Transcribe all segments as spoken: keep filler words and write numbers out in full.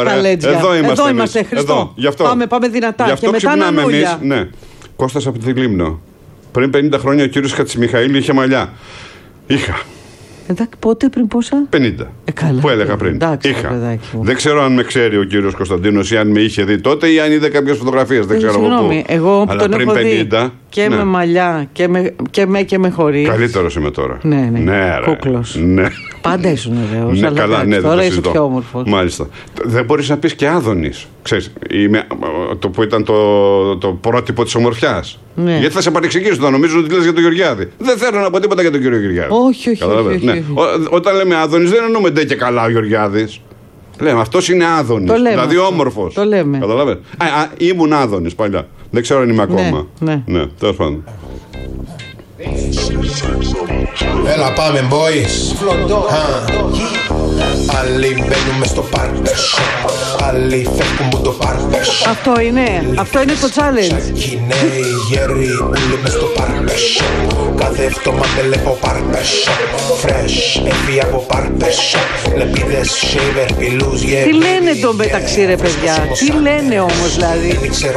τα καλέτζια. Εδώ είμαστε. Εδώ είμαστε, Χριστό. Εδώ. Πάμε, πάμε δυνατά. Γι' αυτό και μετά ξυπνάμε εμείς. ναι. Ναι. Κώστας από τη Λίμνο. Πριν πενήντα χρόνια ο κύριος Χατσιμιχαήλ είχε μαλλιά. Είχα. Εντάξει, πότε, πριν πόσα? πενήντα. Ε, καλά, που έλεγα πριν. Εντάξει, είχα. Δεν ξέρω αν με ξέρει ο κύριος Κωνσταντίνος ή αν με είχε δει τότε ή αν είδε κάποιες φωτογραφίες. Δεν ξέρω από πού. Εγώ αλλά τον πριν έχω πενήντα. Δει και ναι. με μαλλιά και με και με, και με χωρίς. Καλύτερος είμαι τώρα. Ναι, ναι. ναι Κούκλος. Ναι. Πάντα ήσουν βέβαιος. Ναι, καλά, ναι, τώρα είσαι πιο όμορφος. Μάλιστα. Δεν μπορείς να πεις και Άδωνης. Ξέρεις, είμαι, το που ήταν το, το πρότυπο της ομορφιάς. Ναι. Γιατί θα σε παρεξηγήσουν, θα νομίζουν ότι λες για τον Γεωργιάδη. Δεν θέλω να πω τίποτα για τον κύριο Γεωργιάδη. Όχι, όχι. όχι, όχι, ναι. όχι. Ό, όταν λέμε Άδωνης, δεν εννοούμε ντε και καλά ο Γεωργιάδης. Λέμε, αυτός είναι Άδωνης. Δηλαδή όμορφος. Το λέμε. Καταλαβαίνεις. Α, α, ήμουν Άδωνης παλιά. Δεν ξέρω αν είμαι ακόμα. Ναι, ναι. ναι τέλος πάντων. Έλα πάμε boys. Άλλοι μπαίνουμε στο barbershop, άλλοι φεύγουν που το barbershop. Αυτό είναι, αυτό είναι το challenge. Σακινέοι γέροι όλοι μες στο barbershop. Κάθε εβδομάδα λέγω barbershop. Fresh, έφυγε από barbershop. Λεπίδες, shaver, πυλούς, γέροι. Τι λένε το μεταξύ ρε παιδιά, τι λένε όμως δηλαδή.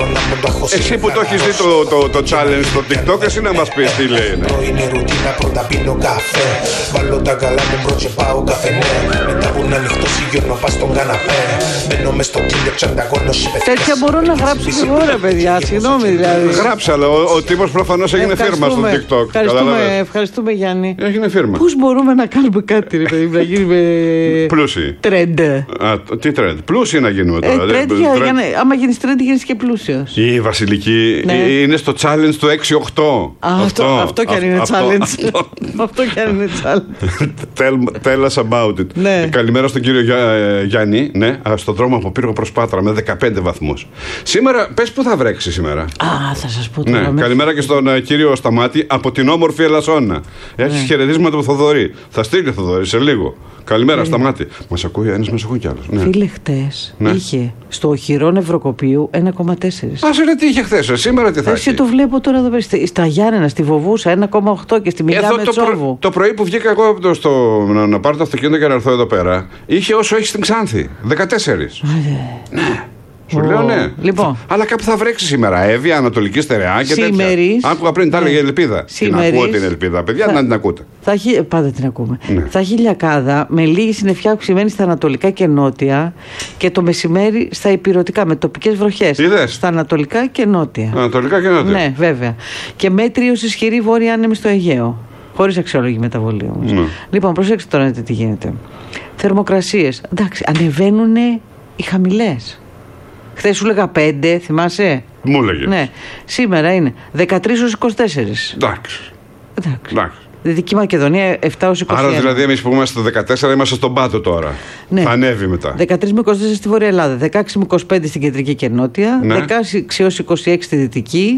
Εσύ που το έχεις δει το, το, το challenge στο TikTok, εσύ να μας πεις τι λένε. Είναι ρουτίνα, πρώτα πίνω καφέ. Βάλω τα καλά μου μπρο και πάω καφενέ. Μετά που να ανοιχτώ σιγιώνω πας στον καναπέ. Μπαίνω μες στο Tinder τσανταγώνω σιπευτές. Τέτοια μπορώ να γράψω και εγώ ρε παιδιά, συγγνώμη δηλαδή. Γράψε, αλλά ο, ο τύπος προφανώς έγινε φίρμα στο TikTok. Ευχαριστούμε, ευχαριστούμε Γιάννη. Έγινε φίρμα. Πώς μπορούμε να κάνουμε κάτι ρε παιδί, να γίνουμε πλούσιοι. Τρέντ. Τι τρέντ, πλούσιοι να γίνουμε τώρα. Τρέντ, άμα γίνεις τρέντ γίνεις και πλούσιος. Η Βασιλική είναι στο challenge του έξι οκτώ. Αυτό κι αν είναι challenge. Αυτό κι αν είναι challenge. Tell us about it. Ναι. Καλημέρα στον κύριο Γιάννη. Ναι, στον δρόμο από Πύργο προς Πάτρα με δεκαπέντε βαθμούς. Σήμερα, πες που θα βρέξει σήμερα. Α, θα σας πω τώρα. Ναι. Καλημέρα και στον κύριο Σταμάτη από την όμορφη Ελασσόνα. Έχεις ναι. χαιρετίσματα του Θοδωρή. Θα στείλει ο Θοδωρή σε λίγο. Καλημέρα, ε, Σταμάτη. Μας ακούει ένας, μας ακούει κι άλλος. Ναι. Φίλε, χτες ναι. είχε στο οχυρό Νευροκοπίου ένα κόμμα τέσσερα. Ας ρε τι είχε χθες, σήμερα τι θα έχει. Εσύ το βλέπω τώρα εδώ πέρα. Στα Γιάννενα, στη Βοβούσα ένα κόμμα οκτώ και στη Μιλιά Μετσόβου. Το, προ, το πρωί που βγήκα εγώ το, στο, να, να πάρω το αυτοκίνητο και να έρθω εδώ πέρα, είχε όσο έχει στην Ξάνθη. δεκατέσσερα. Ναι. Σου oh. λέω ναι. Λοιπόν. Αλλά κάπου θα βρέξει σήμερα. Εύβοια, Ανατολική Στερεά και Σήμερης, τέτοια. Άκουγα πριν, τα έλεγε Ελπίδα. Σήμερης, την ακούω την Ελπίδα. Παιδιά, θα, να την ακούτε. Θα έχει, πάντα την ακούμε. Ναι. Θα έχει λιακάδα με λίγη συννεφιά αυξημένη στα ανατολικά και νότια και το μεσημέρι στα ηπειρωτικά με τοπικές βροχές. Στα ανατολικά και νότια. Ανατολικά και νότια. Ναι, βέβαια. Και μέτρη ως ισχυρή βόρεια άνεμη στο Αιγαίο. Χωρίς αξιόλογη μεταβολή όμως. Ναι. Λοιπόν, προσέξτε τώρα τι γίνεται. Θερμοκρασίες. Εντάξει, ανεβαίνουν οι χαμηλές. Χθες σου έλεγα πέντε, θυμάσαι. Μου έλεγε. Ναι. Σήμερα είναι δεκατρείς έως είκοσι τέσσερα. Εντάξει. Εντάξει. Δυτική Μακεδονία επτά έως είκοσι ένα. Άρα δηλαδή εμείς που είμαστε στο δεκατέσσερα είμαστε στον πάτο τώρα. Ναι. Θα ανέβει μετά. δεκατρείς με είκοσι τέσσερα στη Βόρεια Ελλάδα, δεκαέξι με είκοσι πέντε στην Κεντρική και Νότια, ναι. δεκαέξι έως είκοσι έξι στη Δυτική,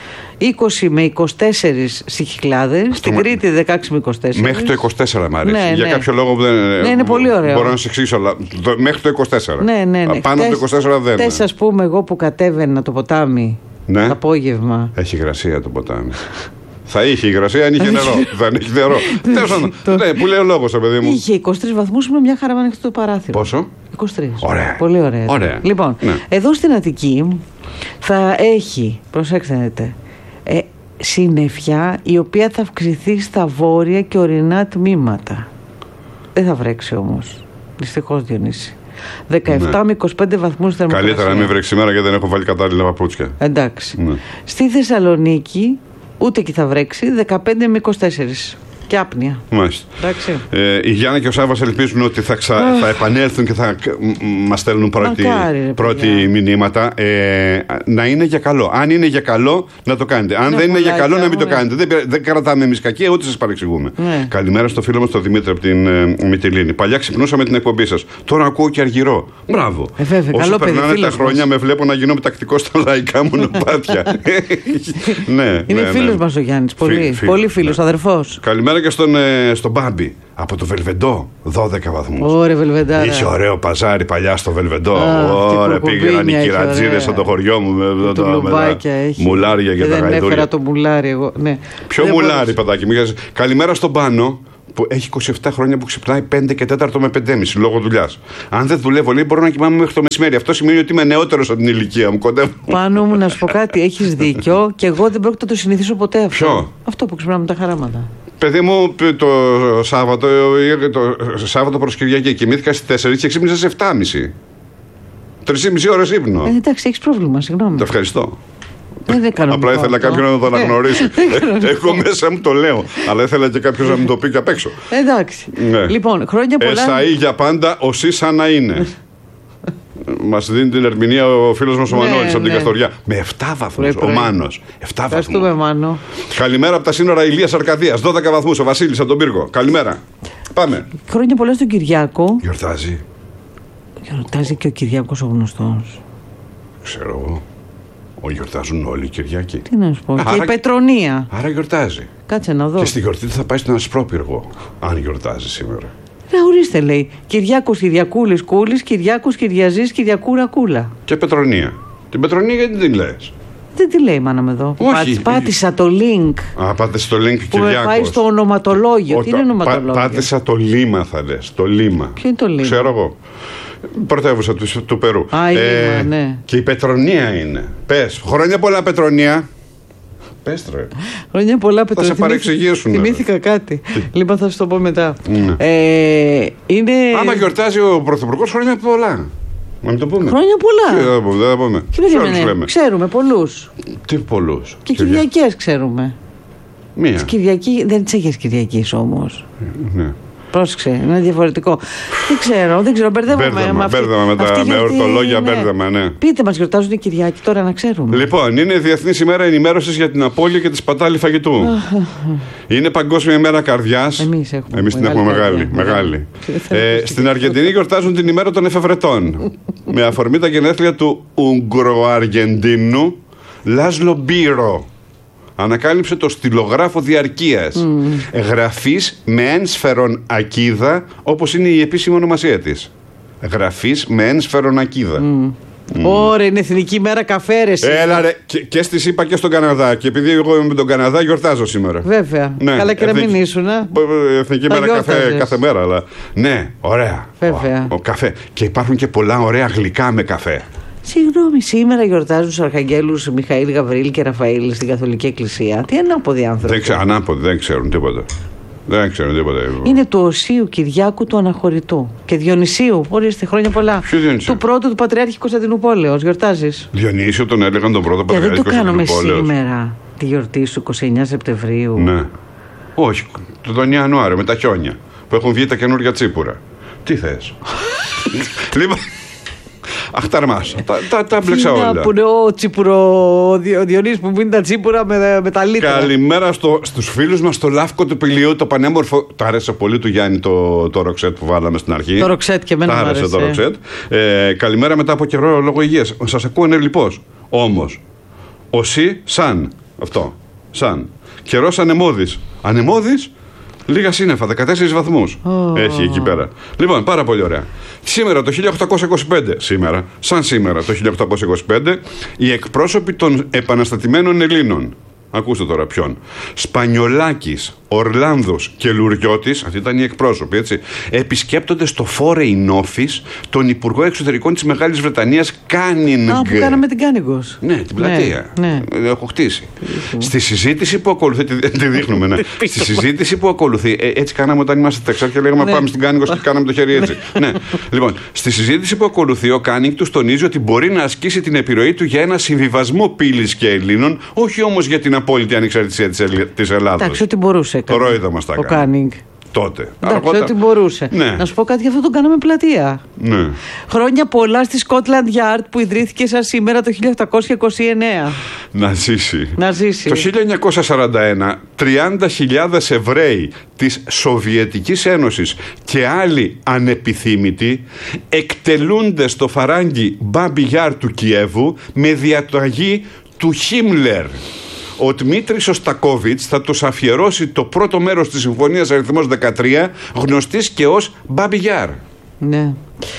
είκοσι με είκοσι τέσσερα στις Κυκλάδες, στην Κρήτη δεκαέξι με είκοσι τέσσερα. Μέχρι το είκοσι τέσσερα μ' αρέσει. Ναι, Για ναι. κάποιο λόγο που δεν. Ναι, είναι πολύ ωραίο. Μπορώ να σε εξηγήσω, αλλά μέχρι το είκοσι τέσσερα. Ναι, ναι, ναι. Πάνω από το είκοσι τέσσερα δεν. Χθες, ας πούμε, εγώ που κατέβαινα το ποτάμι ναι. το απόγευμα. Έχει υγρασία το ποτάμι. Θα είχε υγρασία αν είχε νερό. Δεν έχει νερό. Τέλος πάντων. Ναι, που λέει ο λόγος, παιδί μου. Είχε είκοσι τρεις βαθμούς με μια χαρά ανοιχτό το παράθυρο. Πόσο? είκοσι τρεις. Ωραία. Πολύ ωραία. ωραία. Λοιπόν, ναι. εδώ στην Αττική θα έχει, προσέξτε, ε, συννεφιά η οποία θα αυξηθεί στα βόρεια και ορεινά τμήματα. Δεν θα βρέξει όμως. Δυστυχώς, Διονύση. δεκαεπτά ναι. με είκοσι πέντε βαθμούς θερμοκρασία. Καλύτερα να μην βρέξει σήμερα γιατί δεν έχω βάλει κατάλληλα παπούτσια. Εντάξει. Ναι. Στη Θεσσαλονίκη ούτε εκεί θα βρέξει, δεκαπέντε με είκοσι τέσσερα. Και άπνοια. Μάλιστα. Ε, η Γιάννα και ο Σάββας ελπίζουν ότι θα, ξα... θα επανέλθουν και θα μας στέλνουν πρώτη, Μακάρι, πρώτη μηνύματα. Ε, να είναι για καλό. Αν είναι για καλό, να το κάνετε. Αν είναι δεν είναι για καλό, να μην το κάνετε. Δεν, δεν κρατάμε εμείς κακία, ούτε σας παρεξηγούμε. Ναι. Καλημέρα στο φίλο μας τον Δημήτρη από την ε, Μυτιλήνη. Παλιά ξυπνούσαμε την εκπομπή σας. Τώρα ακούω και Αργυρό. Μπράβο. Ε, βέβαια, όσο καλό περνάνε παιδί, τα χρόνια, με βλέπω να γίνομαι τακτικό στα λαϊκά μονοπάτια. ναι, είναι ναι, φίλος ναι. μας ο Γιάννης. Πολύ, Φι, πολύ φίλος, ναι. Αδερφός. Καλημέρα και στον, ε, στον Μπάμπη από το Βελβεντό, δώδεκα βαθμούς. Ωραία, Βελβεντάρα. Είχε ωραίο παζάρι παλιά στο Βελβεντό. Ωραία, πήγαιναν οι κυρατζίδες από το χωριό μου με το λουμπάκια έχει. Μουλάρια για τα γαϊδούρια. Δεν έφερα το μουλάρι εγώ. Ναι. Ποιο μουλάρι, παιδάκι μου. Καλημέρα στον Πάνο που έχει είκοσι επτά χρόνια που ξυπνάει πέντε και τέταρτο με πέντε και μισή λόγω δουλειάς. Αν δεν δουλεύω, λέει, μπορώ να κοιμάμαι μέχρι το μεσημέρι. Αυτό σημαίνει ότι είμαι νεότερος από την ηλικία μου. Κοντεύω. Πάνω μου να σου πω κάτι, έχεις δίκιο και εγώ δεν πρόκειται να το συνηθίσω ποτέ αυτό. Ποιο? Αυτό που ξυπνάμε τα χαράματα. Παιδί μου, το Σάββατο, το Σάββατο προς Κυριακή κοιμήθηκα στις τέσσερις και ξύπνησα στις επτά και μισή. Τρεις και μισή ώρες ύπνο. Ε, εντάξει, έχεις πρόβλημα, συγγνώμη. Το ευχαριστώ. Δεν είναι κανονικό. Απλά ήθελα αυτό. κάποιον να το αναγνωρίσει. Ε, Εγώ μέσα μου το λέω. Αλλά ήθελα και κάποιος να μου το πει και απ' έξω. Εντάξει. Ναι. Λοιπόν, χρόνια πολλά. Εσαΐ για πάντα, ο ΣΥ σαν να είναι. Μας δίνει την ερμηνεία ο φίλος μας ο Ναι, Μανώλης από την ναι. Καστοριά. Με επτά βαθμούς. Πρωί, πρωί. Ο Μάνος. επτά Ευχαριστούμε, βαθμούς. Μάνο. Καλημέρα από τα σύνορα Ηλίας Αρκαδίας. δώδεκα βαθμούς. Ο Βασίλης από τον Πύργο. Καλημέρα. Πάμε. Χρόνια πολλά στον Κυριάκο. Γιορτάζει. Γιορτάζει και ο Κυριάκος ο γνωστός. Ξέρω εγώ. Ο γιορτάζουν όλοι οι Κυριακοί. Τι να σου πω. Άρα- Και η Πετρονία. Άρα γιορτάζει. Κάτσε να δω. Και στη γιορτή του θα πάει στον Ασπρόπυργο. Αν γιορτάζει σήμερα. Να ορίστε, λέει. Κυριάκος Κυριακούλης Κούλης, Κυριάκος Κυριαζής Κυριακούρα Κούλα. Και Πετρονία. Την Πετρονία γιατί την λες? Δεν τη λέει η μάνα με εδώ. Όχι. Πάτης- Πάτησα το link Α, πάτε στο link που με Κυριάκος. πάει στο ονοματολόγιο. Ο- Τι είναι πα- ονοματολόγιο? Πάτησα το Λίμα θα λες. Το Λίμα. Ποιο είναι το Λίμα? Ξέρω εγώ. Πρωτεύουσα του, του Περού. Α, η Λίμα, ναι. Και η Πετρονία είναι. Πες. Χρόνια πολλά Πετρονία. Πες τρε. Χρόνια πολλά, Πετρο. σε Θυμήθη- παρεξηγήσουν, Θυμήθηκα κάτι. Λοιπόν, θα σου το πω μετά. Ναι. Ε, είναι. Άμα γιορτάζει ο Πρωθυπουργός, χρόνια πολλά. Να μην το πούμε. Χρόνια πολλά. Τι, δεν θα πούμε, δεν θα πούμε. Και Σε περίμενε, όλους λέμε. ξέρουμε πολλούς. Τι πολλούς. Και Κυρια- Κυριακές ξέρουμε. Μία. Τις Κυριακή, δεν τις έχεις Κυριακής όμως. Ναι. Πρόσεξε, είναι διαφορετικό. Δεν ξέρω, δεν ξέρω, μπερδεύομαι. Μπέρδεμα, με αυτή- μπέρδεμα με τα- αυτή με γιορτή, ορτολόγια, μπέρδεμα, ναι. Πείτε μας, γιορτάζουν οι Κυριακοί τώρα να ξέρουμε. Λοιπόν, είναι Διεθνής ημέρα ενημέρωσης για την απώλεια και τη σπατάλη φαγητού. Είναι Παγκόσμια ημέρα καρδιάς. Εμείς έχουμε Εμείς την μεγάλη έχουμε μεγάλη. καρδιά. μεγάλη. Και δεν θέλω Ε, να πω στην Αργεντινή γιορτάζουν την ημέρα των εφευρετών. Με αφορμή τα γενέθλια του Ουγγροαργεντίνου Λάσλο Μπίρο. Ανακάλυψε το στυλογράφο διαρκείας. Γραφής με ένσφαιρον ακίδα, όπως είναι η επίσημη ονομασία της. Γραφής με ένσφαιρον ακίδα. Ωραία, είναι Εθνική ημέρα καφέ, ρε, εσύ. Έλα ρε, και, και στη ΣΥΠΑ και στον Καναδά. Και επειδή εγώ είμαι με τον Καναδά, γιορτάζω σήμερα. Βέβαια. Ναι, Καλά και να εθνική- μην ήσουν. α. Εθνική Θα μέρα καφέ γιόρταζες. κάθε μέρα, αλλά. Ναι, ωραία. Βέβαια. Ο, ο καφέ. Και υπάρχουν και πολλά ωραία γλυκά με καφέ. Συγγνώμη, σήμερα γιορτάζουν τους Αρχαγγέλους Μιχαήλ, Γαβριήλ και Ραφαήλ στην Καθολική Εκκλησία. Τι ανάποδοι άνθρωποι. Δεν ξέρω, ανάποδοι, δεν ξέρουν τίποτα. Δεν ξέρουν τίποτα. Είναι του Οσίου Κυριάκου του Αναχωρητού και Διονυσίου. Ορίστε, χρόνια πολλά. Ποιο Διονυσίου? Του πρώτου του Πατριάρχη Κωνσταντινούπολεως. Γιορτάζεις. Διονύσιο τον έλεγαν τον πρώτο Και δεν πατριάρχη το κάνουμε Κωνσταντινούπολεως. σήμερα τη γιορτή σου είκοσι εννέα Σεπτεμβρίου. Ναι. Όχι, τον Ιανουάριο με τα χιόνια που έχουν βγει τα καινούργια τσίπουρα. Τι θες? Λοιπόν. Αχταρμάς. Τα, τα, τα μπλέξα όλα. Που είναι ο τσίπουρο, ο Διο- ο Διονύσης που πίνει τα τσίπουρα με, με τα λίτρα. Καλημέρα στο, στους φίλους μας στο Λάφκο του Πηλιού, το πανέμορφο. Τ' άρεσε πολύ του Γιάννη το, το ροξέτ που βάλαμε στην αρχή. Το ροξέτ και εμένα Τ' μου άρεσε άρεσε. το ροξέτ. Ε, καλημέρα μετά από καιρό λόγω υγείας. Σας ακούω ενεργλιπώς. Όμως, ο ΣΥ σαν. Αυτό. Σαν. Καιρός ανεμώδης. Ανεμώδης. Λίγα σύννεφα, δεκατέσσερις βαθμούς Oh. έχει εκεί πέρα. Λοιπόν, πάρα πολύ ωραία. Σήμερα το χίλια οκτακόσια είκοσι πέντε, σήμερα, σαν σήμερα το χίλια οκτακόσια είκοσι πέντε, οι εκπρόσωποι των επαναστατημένων Ελλήνων, ακούστε τώρα ποιον, Σπανιολάκης, Ορλάνδος και Λουριώτης, αυτοί ήταν οι εκπρόσωποι, έτσι, επισκέπτονται στο Foreign Office τον Υπουργό Εξωτερικών της Μεγάλης Βρετανίας Κάνινγκ. Α, που κάναμε την Κάνιγκος. Ναι, την πλατεία. Ναι, ναι. Έχω χτίσει. Στη συζήτηση που ακολουθεί. Τη, τη δείχνουμε, ναι. Στη συζήτηση που ακολουθεί. Ε, έτσι κάναμε όταν είμαστε Τεξάρ και λέγαμε Ναι. πάμε στην Κάνιγκο και κάναμε το χέρι έτσι. Ναι. Λοιπόν, στη συζήτηση που ακολουθεί, ο Κάνιγκ του τονίζει ότι μπορεί να ασκήσει την επιρροή του για ένα συμβιβασμό πύλης και Ελλήνων, όχι όμως για την απόλυτη ανεξαρτησία της Ελλάδος. Εντάξει, ό,τι μπορούσε. Το ρόιδο μας τα Ο έκανε. Κάνιγκ. Τότε. Εντάξει, Αργότερα- ό,τι μπορούσε. Ναι. Να σου πω κάτι, γι' αυτό τον κάναμε πλατεία. Ναι. Χρόνια πολλά στη Scotland Yard που ιδρύθηκε σαν σήμερα το χίλια οκτακόσια είκοσι εννέα. Να ζήσει. Να ζήσει. Το χίλια εννιακόσια σαράντα ένα, τριάντα χιλιάδες Εβραίοι της Σοβιετικής Ένωσης και άλλοι ανεπιθύμητοι εκτελούνται στο φαράγγι Μπάμπι Γιάρ του Κιέβου με διαταγή του Χίμλερ. Ο Δημήτρης Ωστακόβιτς θα τους αφιερώσει το πρώτο μέρος της συμφωνίας αριθμός δεκατρία, γνωστής και ως Μπάμπι Γιάρ. Ναι.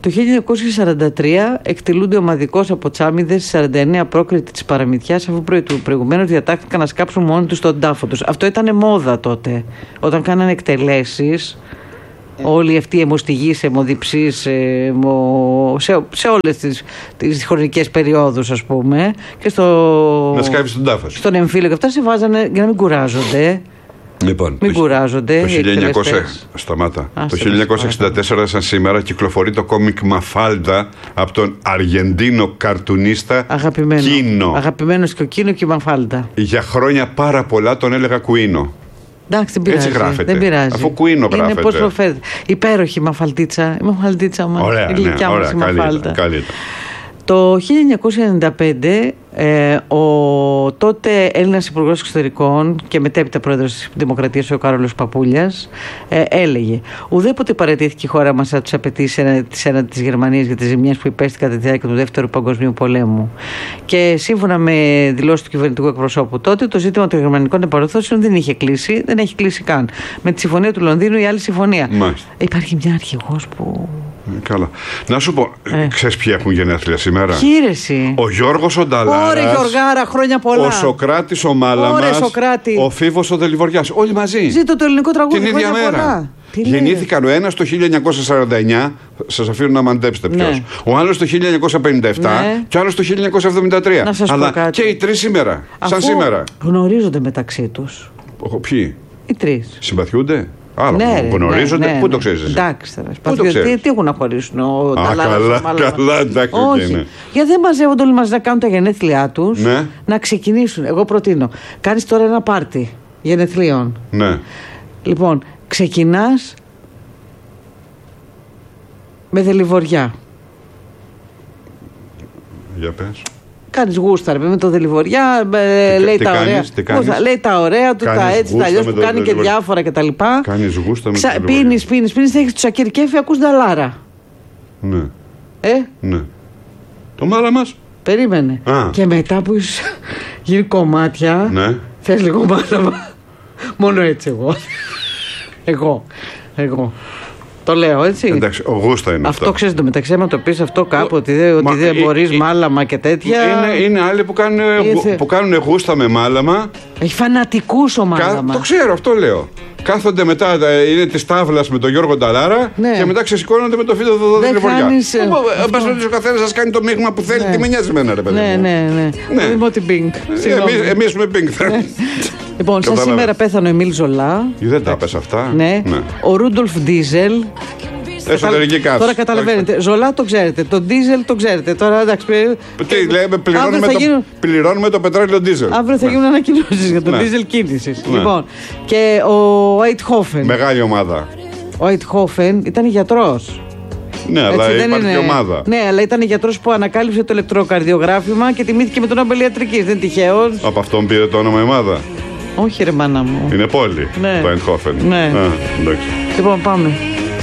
Το χίλια εννιακόσια σαράντα τρία εκτελούνται ομαδικώς από τσάμιδες σαράντα εννέα πρόκριτοι της παραμυθιάς, αφού προηγουμένως διατάχθηκαν να σκάψουν μόνοι τους τον τάφο τους. Αυτό ήταν μόδα τότε. Όταν κάνανε εκτελέσεις, όλοι αυτοί οι αιμοστιγείς, αιμοδιψείς, αιμο... σε, σε όλες τις, τις χρονικές περιόδους, ας πούμε, και στο... να σκάβεις τον τάφο. Στον εμφύλιο και αυτά σε βάζανε για να μην κουράζονται. Λοιπόν, μην το, κουράζονται. Το χίλια εννιακόσια, σταμάτα. Α, το χίλια εννιακόσια εξήντα τέσσερα, σαν σήμερα, κυκλοφορεί το κόμικ Μαφάλτα από τον Αργεντίνο καρτουνίστα αγαπημένο, Κίνο. Αγαπημένος και ο Κίνο και η Μαφάλτα. Για χρόνια πάρα πολλά τον έλεγα Κουίνο. Εντάξει, δεν πειράζει. Έτσι γράφεται. Δεν πειράζει. Αφού Κουίνο γράφεται. Είναι πώς προφέρεται. Υπέροχη μαφαλτίτσα. Η μαφαλτίτσα μας. Ωραία, η γλυκιά ναι, μας η καλύτερα, μαφάλτα. καλύτερα. Το χίλια εννιακόσια ενενήντα πέντε ε, ο τότε Έλληνας Υπουργός Εξωτερικών και μετέπειτα πρόεδρος της Δημοκρατίας, ο Κάρολος Παπούλιας, ε, έλεγε: ουδέποτε παραιτήθηκε η χώρα μας από τις απαιτήσεις της έναντι της Γερμανίας για τις ζημιές που υπέστη κατά τη διάρκεια του Δεύτερου Παγκοσμίου Πολέμου. Και σύμφωνα με δηλώσεις του κυβερνητικού εκπροσώπου τότε, το ζήτημα των γερμανικών επανορθώσεων δεν είχε κλείσει, δεν έχει κλείσει καν. Με τη συμφωνία του Λονδίνου η άλλη συμφωνία. Μάλιστα. Υπάρχει μια αρχηγός που. Καλά. Να σου πω, ε. ξέρεις ποιοι έχουν γενέθλια σήμερα? Χείρεση. Ο Γιώργος ο Νταλάρας. Ωρε Γιωργάρα, χρόνια πολλά. Ο Σοκράτης ο Μάλαμας. Ο Φίβος ο Δελιβοριάς. Όλοι μαζί. Ζήτω το ελληνικό τραγούδι. Την ίδια μέρα. Πολλά. Γεννήθηκαν ο ένας το χίλια εννιακόσια σαράντα εννιά, σας αφήνω να μαντέψετε ποιος. Ναι. Ο άλλος το χίλια εννιακόσια πενήντα επτά, ναι. Και ο άλλος το χίλια εννιακόσια εβδομήντα τρία. Να σας Αλλά πω κάτι. και οι τρεις σήμερα. Αφού σαν σήμερα. Γνωρίζονται μεταξύ τους. Ποιοι? Οι τρεις. Συμπαθιούνται. Άλλο ναι, που γνωρίζονται, ναι, ναι, πού το ναι. ξέρεις εσύ? Εντάξει, πού το ξέρεις? Τι, τι έχουν να χωρίσουν ο Νταλάρας? Καλά, καλά, εντάξει. Όχι, ναι. γιατί δεν μαζεύονται όλοι μαζί να κάνουν τα γενέθλιά τους, ναι. Να ξεκινήσουν. Εγώ προτείνω, κάνεις τώρα ένα πάρτι γενεθλίων. Ναι. Λοιπόν, ξεκινάς με Δελιβοριά. Για πες. Κάνεις γούστα, με το Δελιβοριά, ε, λέει, τα κάνεις, ωραία, τι κάνεις? γούστα, λέει τα ωραία του, τα έτσι, τα αλλιώς που κάνει και διάφορα κτλ. Κάνεις γούστα με Ξα... το Δελιβοριά. Πίνεις, πίνεις, πίνεις, θα έχεις του Σακυρκέφη, ακούς Νταλάρα. Ναι. Ε? Ναι. Το μάλα μας. Περίμενε. Α. Και μετά που είσαι γίνει κομμάτια, ναι. Θες λίγο μάλαμα. Μόνο έτσι εγώ. εγώ. Εγώ. Το λέω έτσι. Εντάξει, ο γούστα είναι αυτό. Αυτό ξέρεις το μεταξύ, άμα το πεις αυτό κάπου, ότι δεν, ότι δεν μπορείς ε, μάλαμα και τέτοια. Είναι, είναι άλλοι που κάνουν, Ήρθε. που κάνουν γούστα με μάλαμα. Έχει φανατικούς ο μάλαμα. Κα, το ξέρω, αυτό λέω. Κάθονται μετά, είναι τη τάβλα με τον Γιώργο Νταλάρα, ναι. Και μετά ξεσηκώνονται με το φίλο του Δελιβοριά. Ο καθένας σας κάνει το μείγμα που θέλει, ναι. Τι με νοιάζει εμένα, ρε παιδί. Ναι, ναι, ναι. ναι. Με ό,τι πινκ. Εμείς με πινκ. Λοιπόν, σαν σήμερα πέθανε ο Εμίλ Ζολά. Δεν τα πες αυτά. Ναι. Ο Ρούντολφ Ντίζελ. Εσωτερική κάθεση. Τώρα καταλαβαίνετε. Ζολά το ξέρετε. Το ντίζελ το ξέρετε. Τώρα εντάξει. Τι λέμε, πληρώνουμε, το, γίνουν... πληρώνουμε το πετρέλαιο ντίζελ. Αύριο θα γίνουν ανακοινώσεις για το ντίζελ κίνησης. Λοιπόν. Και ο Αιτχόφεν. Μεγάλη ομάδα. Ο Αιτχόφεν ήταν γιατρός. Ναι, αλλά έτσι, υπάρχει είναι... και ομάδα. Ναι, αλλά ήταν γιατρός που ανακάλυψε το ηλεκτροκαρδιογράφημα και τιμήθηκε με τον Νόμπελ Ιατρικής. Δεν τυχαίος. Από αυτόν πήρε το όνομα η ομάδα. Όχι, ρε μάνα μου. Είναι πόλη. Ναι. Το Eindhoven. Ναι. Α, εντάξει. Λοιπόν, πάμε.